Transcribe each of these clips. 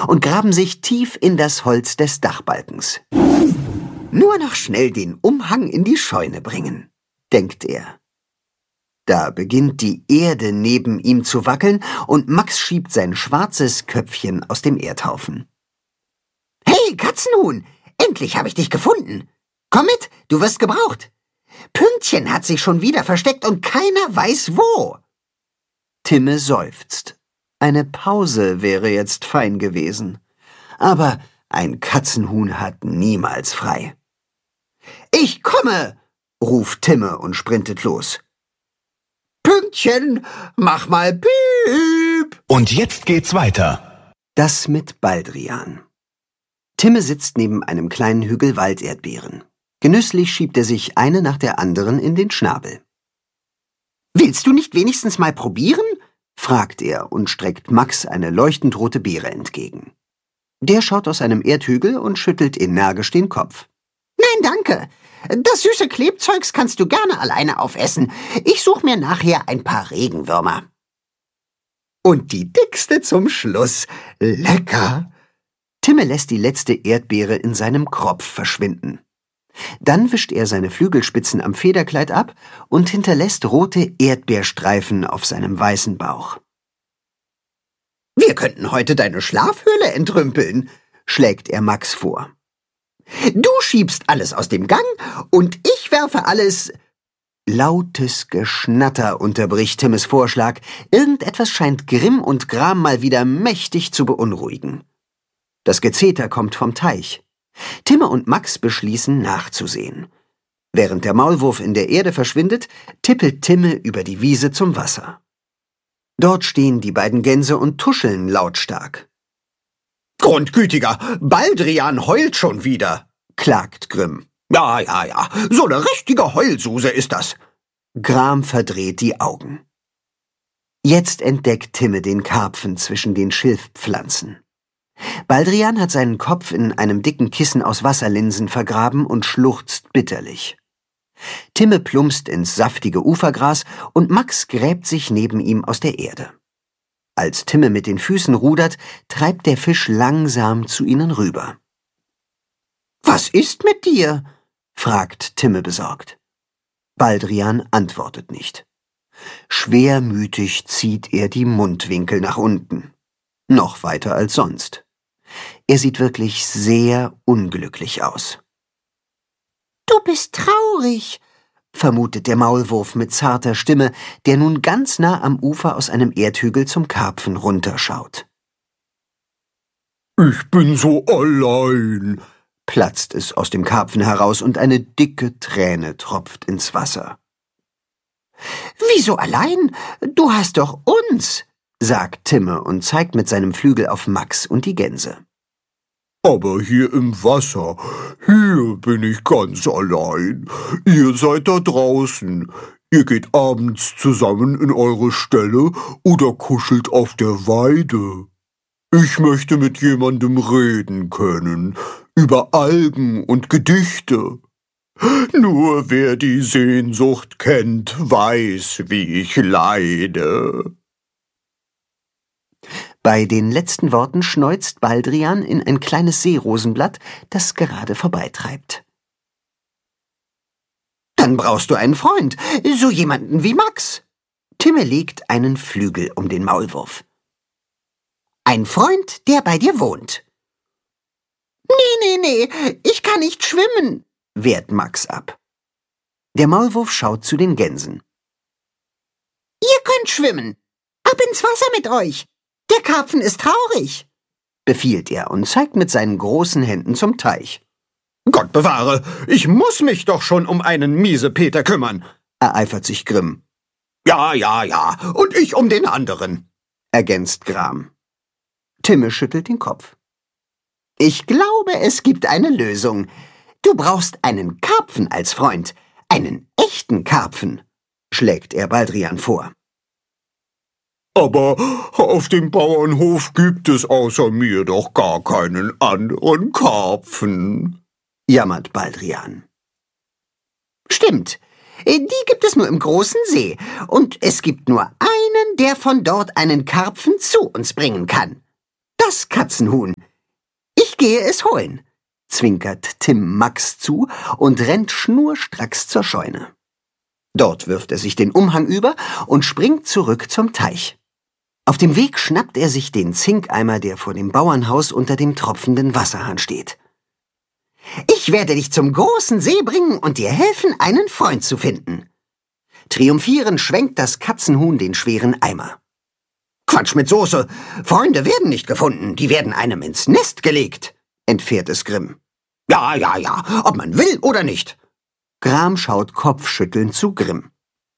und graben sich tief in das Holz des Dachbalkens. Nur noch schnell den Umhang in die Scheune bringen, denkt er. Da beginnt die Erde neben ihm zu wackeln und Max schiebt sein schwarzes Köpfchen aus dem Erdhaufen. »Hey, Katzenhuhn, endlich habe ich dich gefunden. Komm mit, du wirst gebraucht. Pünktchen hat sich schon wieder versteckt und keiner weiß wo.« Timme seufzt. Eine Pause wäre jetzt fein gewesen. Aber ein Katzenhuhn hat niemals frei. »Ich komme«, ruft Timme und sprintet los. »Pünktchen, mach mal Piep!« Und jetzt geht's weiter. Das mit Baldrian. Timme sitzt neben einem kleinen Hügel Walderdbeeren. Genüsslich schiebt er sich eine nach der anderen in den Schnabel. »Willst du nicht wenigstens mal probieren?« fragt er und streckt Max eine leuchtend rote Beere entgegen. Der schaut aus einem Erdhügel und schüttelt energisch den Kopf. »Nein, danke. Das süße Klebzeugs kannst du gerne alleine aufessen. Ich suche mir nachher ein paar Regenwürmer.« Und die dickste zum Schluss. Lecker! Timme lässt die letzte Erdbeere in seinem Kropf verschwinden. Dann wischt er seine Flügelspitzen am Federkleid ab und hinterlässt rote Erdbeerstreifen auf seinem weißen Bauch. »Wir könnten heute deine Schlafhöhle entrümpeln«, schlägt er Max vor. »Du schiebst alles aus dem Gang und ich werfe alles...« Lautes Geschnatter unterbricht Timmes Vorschlag. Irgendetwas scheint Grimm und Gram mal wieder mächtig zu beunruhigen. Das Gezeter kommt vom Teich. Timme und Max beschließen, nachzusehen. Während der Maulwurf in der Erde verschwindet, tippelt Timme über die Wiese zum Wasser. Dort stehen die beiden Gänse und tuscheln lautstark. »Grundgütiger, Baldrian heult schon wieder«, klagt Grimm. Ja, so eine richtige Heulsuse ist das.« Gram verdreht die Augen. Jetzt entdeckt Timme den Karpfen zwischen den Schilfpflanzen. Baldrian hat seinen Kopf in einem dicken Kissen aus Wasserlinsen vergraben und schluchzt bitterlich. Timme plumpst ins saftige Ufergras und Max gräbt sich neben ihm aus der Erde. Als Timme mit den Füßen rudert, treibt der Fisch langsam zu ihnen rüber. »Was ist mit dir?« fragt Timme besorgt. Baldrian antwortet nicht. Schwermütig zieht er die Mundwinkel nach unten. Noch weiter als sonst. Er sieht wirklich sehr unglücklich aus. »Du bist traurig«, vermutet der Maulwurf mit zarter Stimme, der nun ganz nah am Ufer aus einem Erdhügel zum Karpfen runterschaut. »Ich bin so allein«, platzt es aus dem Karpfen heraus und eine dicke Träne tropft ins Wasser. »Wieso allein? Du hast doch uns«, sagt Timme und zeigt mit seinem Flügel auf Max und die Gänse. »Aber hier im Wasser, hier bin ich ganz allein. Ihr seid da draußen. Ihr geht abends zusammen in eure Ställe oder kuschelt auf der Weide. Ich möchte mit jemandem reden können, über Algen und Gedichte. Nur wer die Sehnsucht kennt, weiß, wie ich leide.« Bei den letzten Worten schneuzt Baldrian in ein kleines Seerosenblatt, das gerade vorbeitreibt. »Dann brauchst du einen Freund, so jemanden wie Max.« Timme legt einen Flügel um den Maulwurf. »Ein Freund, der bei dir wohnt.« Nee, ich kann nicht schwimmen«, wehrt Max ab. Der Maulwurf schaut zu den Gänsen. »Ihr könnt schwimmen. Ab ins Wasser mit euch. Der Karpfen ist traurig«, befiehlt er und zeigt mit seinen großen Händen zum Teich. »Gott bewahre, ich muss mich doch schon um einen Miesepeter kümmern«, ereifert sich Grimm. Ja, und ich um den anderen«, ergänzt Gram. Timme schüttelt den Kopf. »Ich glaube, es gibt eine Lösung. Du brauchst einen Karpfen als Freund, einen echten Karpfen«, schlägt er Baldrian vor. »Aber auf dem Bauernhof gibt es außer mir doch gar keinen anderen Karpfen«, jammert Baldrian. »Stimmt, die gibt es nur im großen See, und es gibt nur einen, der von dort einen Karpfen zu uns bringen kann. Das Katzenhuhn. Ich gehe es holen, zwinkert Tim Max zu und rennt schnurstracks zur Scheune. Dort wirft er sich den Umhang über und springt zurück zum Teich. Auf dem Weg schnappt er sich den Zinkeimer, der vor dem Bauernhaus unter dem tropfenden Wasserhahn steht. Ich werde dich zum großen See bringen und dir helfen, einen Freund zu finden. Triumphierend schwenkt das Katzenhuhn den schweren Eimer. Quatsch mit Soße! Freunde werden nicht gefunden, die werden einem ins Nest gelegt, entfährt es grimm. Ja, ob man will oder nicht. Gram schaut kopfschüttelnd zu Grimm.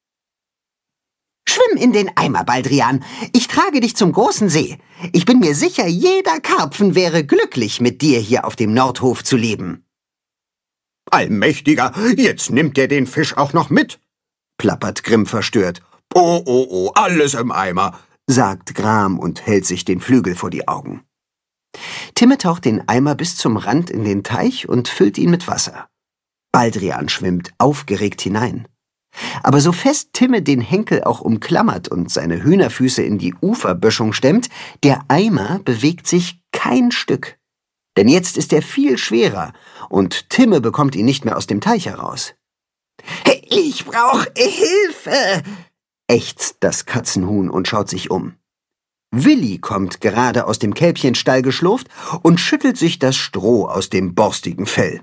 Schwimm in den Eimer, Baldrian. Ich trage dich zum großen See. Ich bin mir sicher, jeder Karpfen wäre glücklich, mit dir hier auf dem Nordhof zu leben. Allmächtiger, jetzt nimmt er den Fisch auch noch mit, plappert Grimm verstört. Oh, alles im Eimer, sagt Gram und hält sich den Flügel vor die Augen. Timme taucht den Eimer bis zum Rand in den Teich und füllt ihn mit Wasser. Baldrian schwimmt aufgeregt hinein. Aber so fest Timme den Henkel auch umklammert und seine Hühnerfüße in die Uferböschung stemmt, der Eimer bewegt sich kein Stück. Denn jetzt ist er viel schwerer und Timme bekommt ihn nicht mehr aus dem Teich heraus. Ich brauche Hilfe, ächzt das Katzenhuhn und schaut sich um. Willi kommt gerade aus dem Kälbchenstall geschlurft und schüttelt sich das Stroh aus dem borstigen Fell.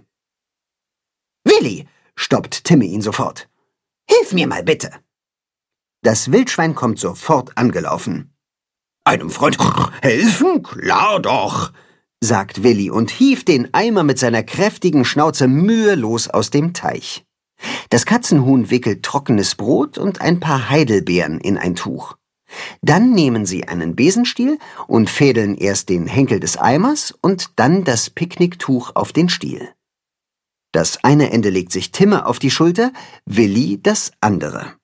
Willi, stoppt Timme ihn sofort. Hilf mir mal bitte. Das Wildschwein kommt sofort angelaufen. Einem Freund helfen? Klar doch, sagt Willi und hieft den Eimer mit seiner kräftigen Schnauze mühelos aus dem Teich. Das Katzenhuhn wickelt trockenes Brot und ein paar Heidelbeeren in ein Tuch. Dann nehmen sie einen Besenstiel und fädeln erst den Henkel des Eimers und dann das Picknicktuch auf den Stiel. Das eine Ende legt sich Timme auf die Schulter, Willi das andere.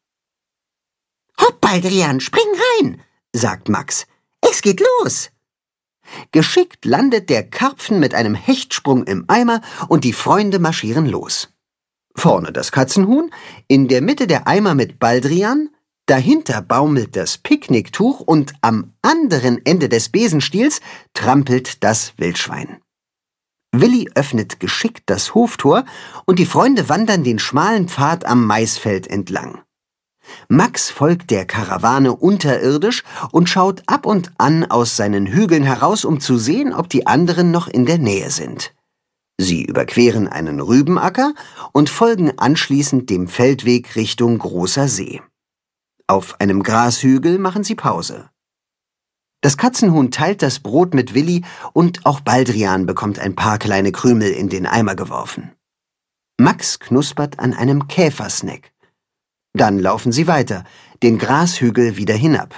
Hopp, Baldrian, spring rein, sagt Max. Es geht los. Geschickt landet der Karpfen mit einem Hechtsprung im Eimer und die Freunde marschieren los. Vorne das Katzenhuhn, in der Mitte der Eimer mit Baldrian, dahinter baumelt das Picknicktuch und am anderen Ende des Besenstiels trampelt das Wildschwein. Willi öffnet geschickt das Hoftor und die Freunde wandern den schmalen Pfad am Maisfeld entlang. Max folgt der Karawane unterirdisch und schaut ab und an aus seinen Hügeln heraus, um zu sehen, ob die anderen noch in der Nähe sind. Sie überqueren einen Rübenacker und folgen anschließend dem Feldweg Richtung Großer See. Auf einem Grashügel machen sie Pause. Das Katzenhuhn teilt das Brot mit Willi und auch Baldrian bekommt ein paar kleine Krümel in den Eimer geworfen. Max knuspert an einem Käfersnack. Dann laufen sie weiter, den Grashügel wieder hinab.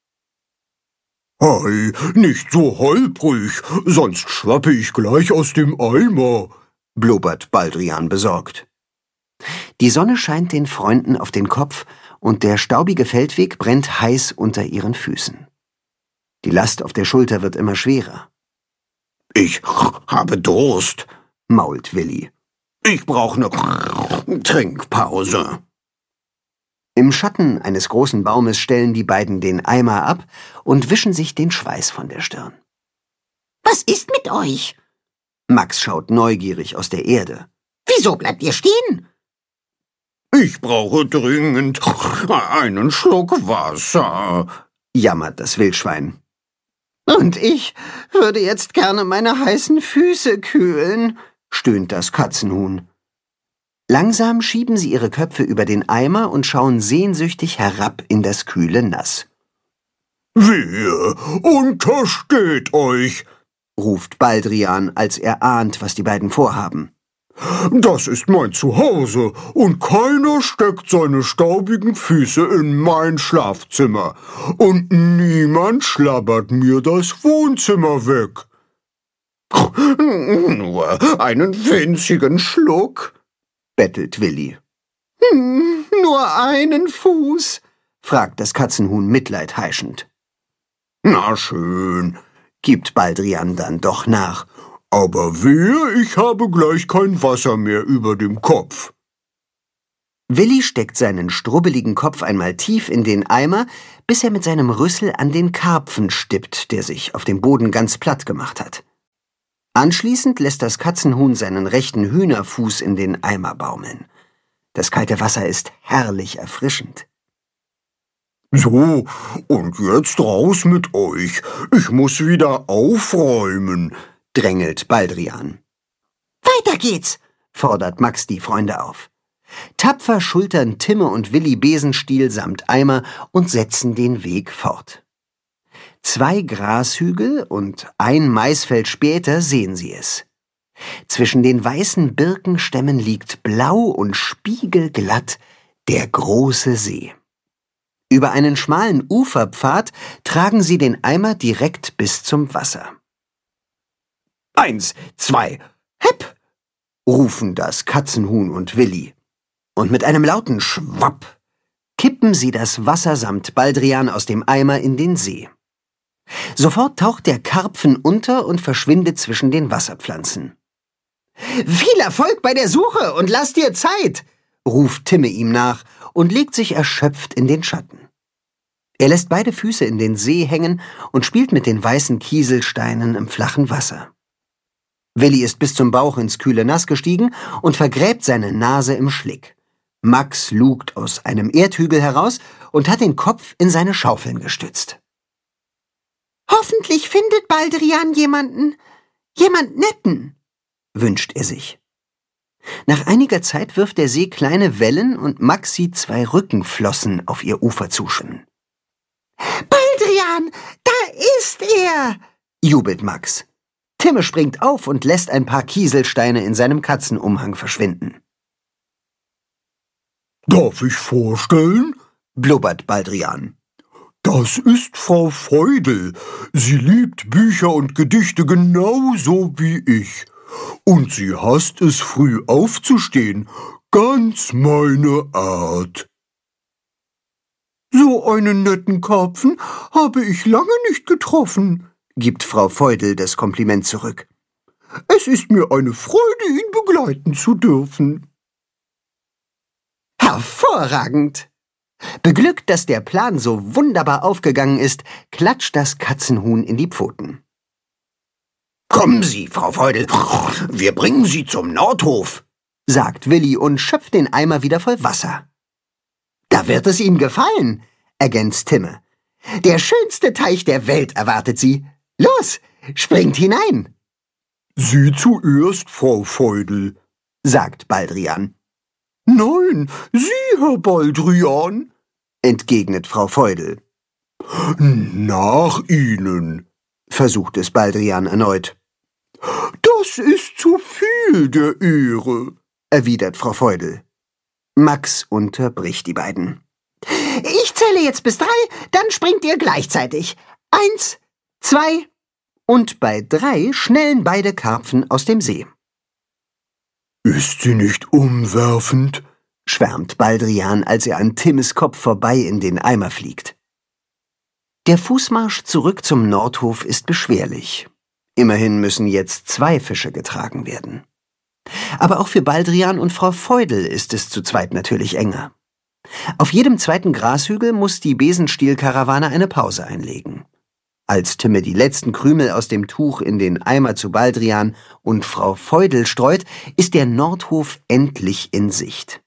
Hey, nicht so holprig, sonst schwappe ich gleich aus dem Eimer, blubbert Baldrian besorgt. Die Sonne scheint den Freunden auf den Kopf und der staubige Feldweg brennt heiß unter ihren Füßen. Die Last auf der Schulter wird immer schwerer. Ich habe Durst, mault Willi. Ich brauche eine Trinkpause. Im Schatten eines großen Baumes stellen die beiden den Eimer ab und wischen sich den Schweiß von der Stirn. Was ist mit euch? Max schaut neugierig aus der Erde. Wieso bleibt ihr stehen? Ich brauche dringend einen Schluck Wasser, jammert das Wildschwein. Und ich würde jetzt gerne meine heißen Füße kühlen, stöhnt das Katzenhuhn. Langsam schieben sie ihre Köpfe über den Eimer und schauen sehnsüchtig herab in das kühle Nass. Wehe, untersteht euch, ruft Baldrian, als er ahnt, was die beiden vorhaben. Das ist mein Zuhause und keiner steckt seine staubigen Füße in mein Schlafzimmer und niemand schlabbert mir das Wohnzimmer weg. Nur einen winzigen Schluck, bettelt Willi. Nur einen Fuß, fragt das Katzenhuhn mitleidheischend. Na schön, gibt Baldrian dann doch nach. Aber wehe, ich habe gleich kein Wasser mehr über dem Kopf. Willi steckt seinen strubbeligen Kopf einmal tief in den Eimer, bis er mit seinem Rüssel an den Karpfen stippt, der sich auf dem Boden ganz platt gemacht hat. Anschließend lässt das Katzenhuhn seinen rechten Hühnerfuß in den Eimer baumeln. Das kalte Wasser ist herrlich erfrischend. So, und jetzt raus mit euch. Ich muss wieder aufräumen, drängelt Baldrian. Weiter geht's, fordert Max die Freunde auf. Tapfer schultern Timme und Willi Besenstiel samt Eimer und setzen den Weg fort. 2 Grashügel und ein Maisfeld später sehen sie es. Zwischen den weißen Birkenstämmen liegt blau und spiegelglatt der große See. Über einen schmalen Uferpfad tragen sie den Eimer direkt bis zum Wasser. 1, 2, Hepp! Rufen das Katzenhuhn und Willi. Und mit einem lauten Schwapp kippen sie das Wasser samt Baldrian aus dem Eimer in den See. Sofort taucht der Karpfen unter und verschwindet zwischen den Wasserpflanzen. »Viel Erfolg bei der Suche und lass dir Zeit«, ruft Timme ihm nach und legt sich erschöpft in den Schatten. Er lässt beide Füße in den See hängen und spielt mit den weißen Kieselsteinen im flachen Wasser. Willi ist bis zum Bauch ins kühle Nass gestiegen und vergräbt seine Nase im Schlick. Max lugt aus einem Erdhügel heraus und hat den Kopf in seine Schaufeln gestützt. Hoffentlich findet Baldrian jemand Netten, wünscht er sich. Nach einiger Zeit wirft der See kleine Wellen und Max sieht 2 Rückenflossen auf ihr Ufer zuschwimmen. Baldrian, da ist er, jubelt Max. Timme springt auf und lässt ein paar Kieselsteine in seinem Katzenumhang verschwinden. Darf ich vorstellen? Blubbert Baldrian. Das ist Frau Feudel. Sie liebt Bücher und Gedichte genauso wie ich. Und sie hasst es, früh aufzustehen. Ganz meine Art. So einen netten Karpfen habe ich lange nicht getroffen, gibt Frau Feudel das Kompliment zurück. Es ist mir eine Freude, ihn begleiten zu dürfen. Hervorragend! Beglückt, dass der Plan so wunderbar aufgegangen ist, klatscht das Katzenhuhn in die Pfoten. Kommen Sie, Frau Feudel, wir bringen Sie zum Nordhof, sagt Willi und schöpft den Eimer wieder voll Wasser. Da wird es ihm gefallen, ergänzt Timme. Der schönste Teich der Welt erwartet Sie. Los, springt hinein. Sie zuerst, Frau Feudel, sagt Baldrian. Nein, Sie, Herr Baldrian, entgegnet Frau Feudel. Nach Ihnen, versucht es Baldrian erneut. Das ist zu viel der Ehre, erwidert Frau Feudel. Max unterbricht die beiden. Ich zähle jetzt bis 3, dann springt ihr gleichzeitig. 1, 2, und bei 3 schnellen beide Karpfen aus dem See. Ist sie nicht umwerfend? Schwärmt Baldrian, als er an Timmes Kopf vorbei in den Eimer fliegt. Der Fußmarsch zurück zum Nordhof ist beschwerlich. Immerhin müssen jetzt 2 Fische getragen werden. Aber auch für Baldrian und Frau Feudel ist es zu zweit natürlich enger. Auf jedem 2. Grashügel muss die Besenstiel-Karawane eine Pause einlegen. Als Timme die letzten Krümel aus dem Tuch in den Eimer zu Baldrian und Frau Feudel streut, ist der Nordhof endlich in Sicht.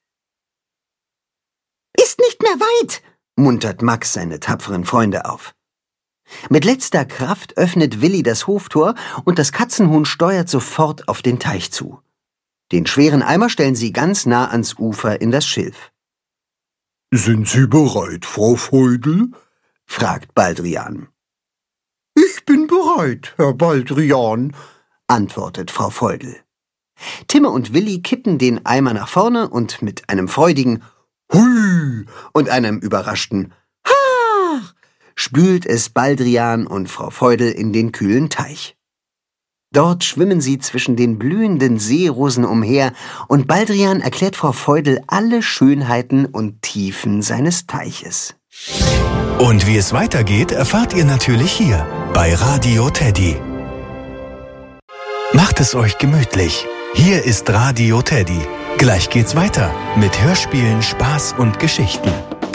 Ist nicht mehr weit, muntert Max seine tapferen Freunde auf. Mit letzter Kraft öffnet Willi das Hoftor und das Katzenhuhn steuert sofort auf den Teich zu. Den schweren Eimer stellen sie ganz nah ans Ufer in das Schilf. Sind Sie bereit, Frau Feudel? fragt Baldrian. Ich bin bereit, Herr Baldrian, antwortet Frau Feudel. Timme und Willi kippen den Eimer nach vorne und mit einem freudigen Hui und einem überraschten Ha spült es Baldrian und Frau Feudel in den kühlen Teich. Dort schwimmen sie zwischen den blühenden Seerosen umher und Baldrian erklärt Frau Feudel alle Schönheiten und Tiefen seines Teiches. Und wie es weitergeht, erfahrt ihr natürlich hier bei Radio Teddy. Macht es euch gemütlich. Hier ist Radio Teddy. Gleich geht's weiter mit Hörspielen, Spaß und Geschichten.